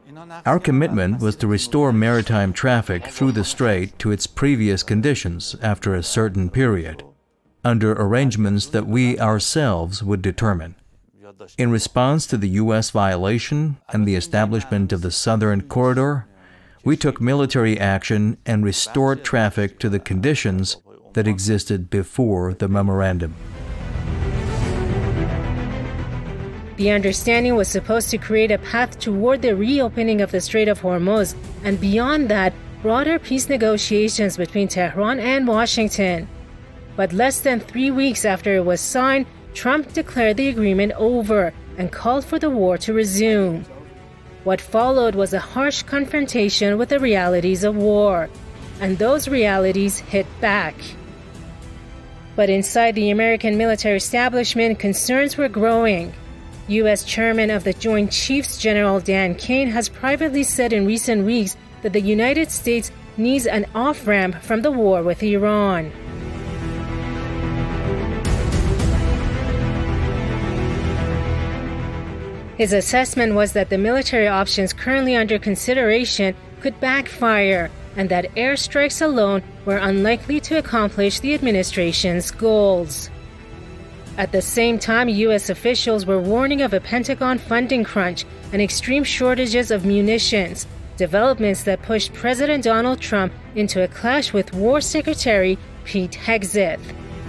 Our commitment was to restore maritime traffic through the strait to its previous conditions after a certain period, under arrangements that we ourselves would determine. In response to the U.S. violation and the establishment of the Southern Corridor, we took military action and restored traffic to the conditions that existed before the memorandum. The understanding was supposed to create a path toward the reopening of the Strait of Hormuz, and beyond that, broader peace negotiations between Tehran and Washington. But less than 3 weeks after it was signed, Trump declared the agreement over and called for the war to resume. What followed was a harsh confrontation with the realities of war, and those realities hit back. But inside the American military establishment, concerns were growing. U.S. Chairman of the Joint Chiefs General Dan Kane has privately said in recent weeks that the United States needs an off-ramp from the war with Iran. His assessment was that the military options currently under consideration could backfire, and that airstrikes alone were unlikely to accomplish the administration's goals. At the same time, U.S. officials were warning of a Pentagon funding crunch and extreme shortages of munitions, developments that pushed President Donald Trump into a clash with War Secretary Pete Hegseth.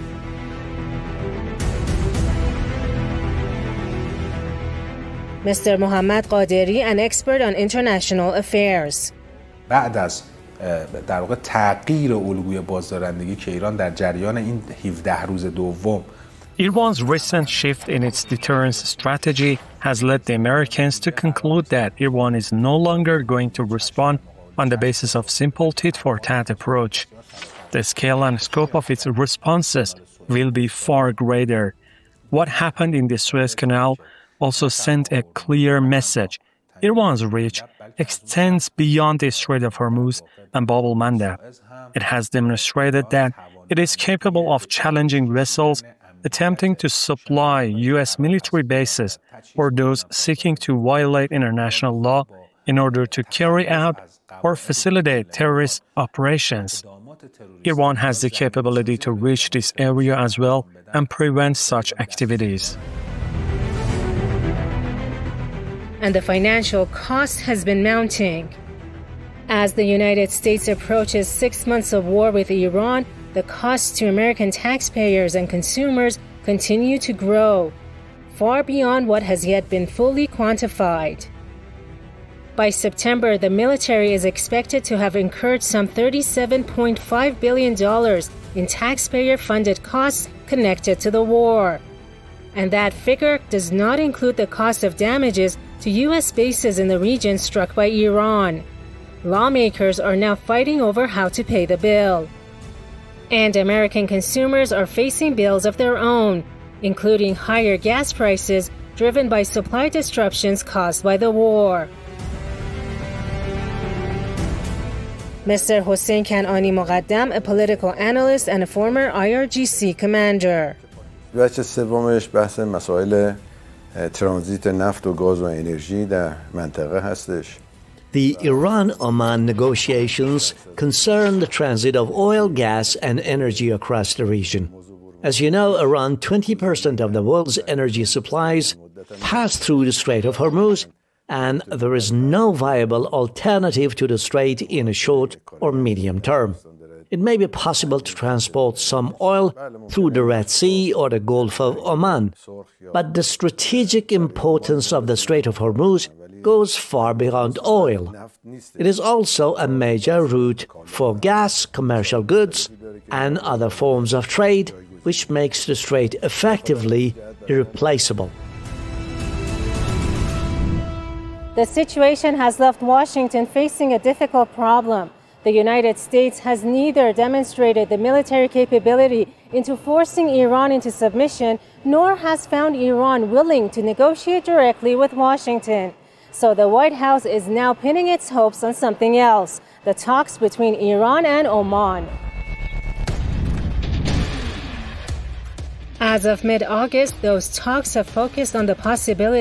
Mr. Mohammad Qaderi, an expert on international affairs. بعد از در واقع تغییر الگوی بازدارندگی که ایران در جریان این 17 روز دوم Iran's recent shift in its deterrence strategy has led the Americans to conclude that Iran is no longer going to respond on the basis of simple tit-for-tat approach. The scale and scope of its responses will be far greater. What happened in the Suez Canal also sent a clear message. Iran's reach extends beyond the Strait of Hormuz and Bab el-Mandeb. It has demonstrated that it is capable of challenging vessels attempting to supply U.S. military bases or those seeking to violate international law in order to carry out or facilitate terrorist operations. Iran has the capability to reach this area as well and prevent such activities. And the financial cost has been mounting. As the United States approaches 6 months of war with Iran, the costs to American taxpayers and consumers continue to grow, far beyond what has yet been fully quantified. By September, the military is expected to have incurred some $37.5 billion in taxpayer-funded costs connected to the war. And that figure does not include the cost of damages to U.S. bases in the region struck by Iran. Lawmakers are now fighting over how to pay the bill. And American consumers are facing bills of their own, including higher gas prices driven by supply disruptions caused by the war. Mr. Hossein Kanani Moqaddam, a political analyst and a former IRGC commander. بخش سومش بحث مسائل ترانزیت نفت و گاز و انرژی در منطقه هستش. The Iran-Oman negotiations concern the transit of oil, gas, and energy across the region. As you know, around 20% of the world's energy supplies pass through the Strait of Hormuz, and there is no viable alternative to the strait in a short or medium term. It may be possible to transport some oil through the Red Sea or the Gulf of Oman, but the strategic importance of the Strait of Hormuz goes far beyond oil. It is also a major route for gas, commercial goods, and other forms of trade, which makes the strait effectively irreplaceable. The situation has left Washington facing a difficult problem. The United States has neither demonstrated the military capability into forcing Iran into submission, nor has found Iran willing to negotiate directly with Washington. So the White House is now pinning its hopes on something else, the talks between Iran and Oman. As of mid-August, those talks have focused on the possibility